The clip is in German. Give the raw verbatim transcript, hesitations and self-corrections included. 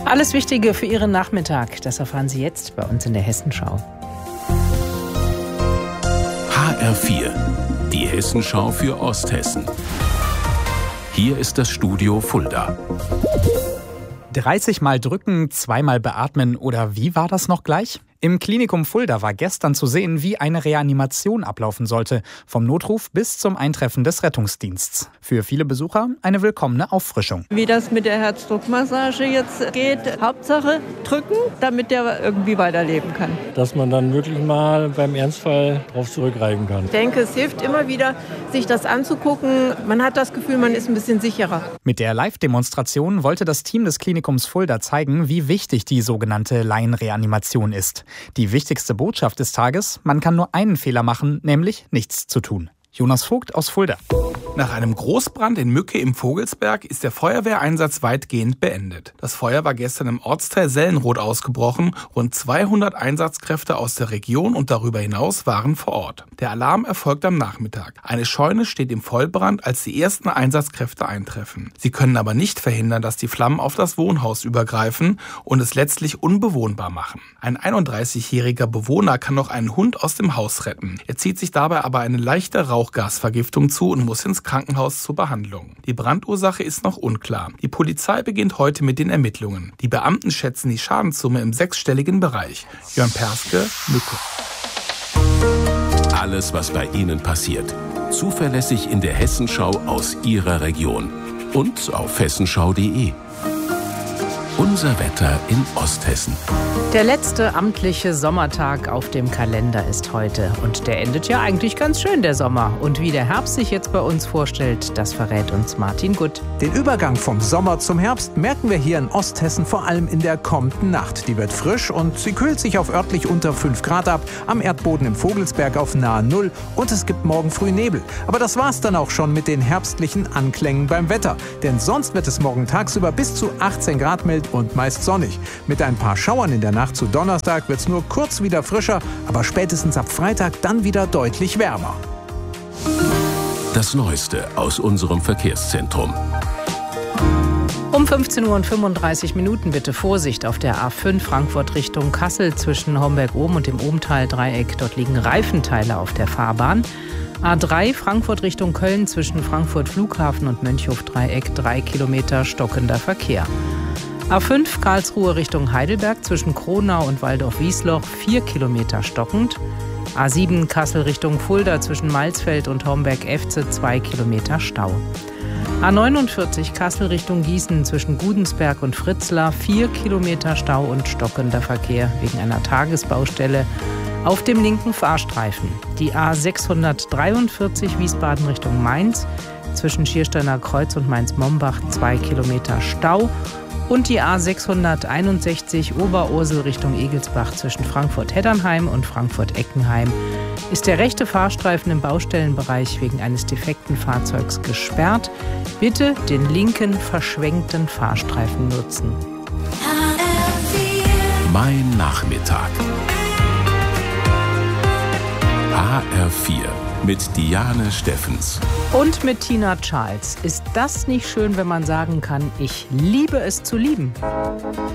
Alles Wichtige für Ihren Nachmittag, das erfahren Sie jetzt bei uns in der Hessenschau. H R vier, die Hessenschau für Osthessen. Hier ist das Studio Fulda. dreißig Mal drücken, zweimal beatmen oder wie war das noch gleich? Im Klinikum Fulda war gestern zu sehen, wie eine Reanimation ablaufen sollte, vom Notruf bis zum Eintreffen des Rettungsdienstes. Für viele Besucher eine willkommene Auffrischung. Wie das mit der Herzdruckmassage jetzt geht, Hauptsache drücken, damit der irgendwie weiterleben kann. Dass man dann wirklich mal beim Ernstfall drauf zurückgreifen kann. Ich denke, es hilft immer wieder, sich das anzugucken. Man hat das Gefühl, man ist ein bisschen sicherer. Mit der Live-Demonstration wollte das Team des Klinikums Fulda zeigen, wie wichtig die sogenannte Laienreanimation ist. Die wichtigste Botschaft des Tages: Man kann nur einen Fehler machen, nämlich nichts zu tun. Jonas Vogt aus Fulda. Nach einem Großbrand in Mücke im Vogelsberg ist der Feuerwehreinsatz weitgehend beendet. Das Feuer war gestern im Ortsteil Sellenroth ausgebrochen. Rund zweihundert Einsatzkräfte aus der Region und darüber hinaus waren vor Ort. Der Alarm erfolgt am Nachmittag. Eine Scheune steht im Vollbrand, als die ersten Einsatzkräfte eintreffen. Sie können aber nicht verhindern, dass die Flammen auf das Wohnhaus übergreifen und es letztlich unbewohnbar machen. Ein einunddreißigjähriger Bewohner kann noch einen Hund aus dem Haus retten. Er zieht sich dabei aber eine leichte Rauchgasvergiftung zu und muss ins Krankenhaus zur Behandlung. Die Brandursache ist noch unklar. Die Polizei beginnt heute mit den Ermittlungen. Die Beamten schätzen die Schadenssumme im sechsstelligen Bereich. Jörn Perske, Mücke. Alles, was bei Ihnen passiert. Zuverlässig in der Hessenschau aus Ihrer Region. Und auf hessenschau punkt de. Unser Wetter in Osthessen. Der letzte amtliche Sommertag auf dem Kalender ist heute. Und der endet ja eigentlich ganz schön, der Sommer. Und wie der Herbst sich jetzt bei uns vorstellt, das verrät uns Martin Gutt. Den Übergang vom Sommer zum Herbst merken wir hier in Osthessen vor allem in der kommenden Nacht. Die wird frisch und sie kühlt sich auf örtlich unter fünf Grad ab, am Erdboden im Vogelsberg auf nahe Null und es gibt morgen früh Nebel. Aber das war's dann auch schon mit den herbstlichen Anklängen beim Wetter. Denn sonst wird es morgen tagsüber bis zu achtzehn Grad mild und meist sonnig. Mit ein paar Schauern in der Nacht zu Donnerstag wird es nur kurz wieder frischer, aber spätestens ab Freitag dann wieder deutlich wärmer. Das Neueste aus unserem Verkehrszentrum. Um fünfzehn Uhr und fünfunddreißig Minuten bitte Vorsicht auf der A fünf Frankfurt Richtung Kassel zwischen Homberg-Oben und dem Obenthal-Dreieck. Dort liegen Reifenteile auf der Fahrbahn. A drei Frankfurt Richtung Köln zwischen Frankfurt Flughafen und Mönchhof-Dreieck. Drei Kilometer stockender Verkehr. A fünf Karlsruhe Richtung Heidelberg zwischen Kronau und Waldorf-Wiesloch. Vier Kilometer stockend. A sieben Kassel Richtung Fulda zwischen Malzfeld und Homberg-Efze. Zwei Kilometer Stau. A neunundvierzig Kassel Richtung Gießen zwischen Gudensberg und Fritzlar. Vier Kilometer Stau und stockender Verkehr wegen einer Tagesbaustelle auf dem linken Fahrstreifen. Die A sechshundertdreiundvierzig Wiesbaden Richtung Mainz zwischen Schiersteiner Kreuz und Mainz-Mombach. Zwei Kilometer Stau. Und die A sechshunderteinundsechzig Oberursel Richtung Egelsbach zwischen Frankfurt-Heddernheim und Frankfurt-Eckenheim ist der rechte Fahrstreifen im Baustellenbereich wegen eines defekten Fahrzeugs gesperrt. Bitte den linken verschwenkten Fahrstreifen nutzen. Mein Nachmittag. H R vier mit Diane Steffens. Und mit Tina Charles. Ist das nicht schön, wenn man sagen kann, ich liebe es zu lieben?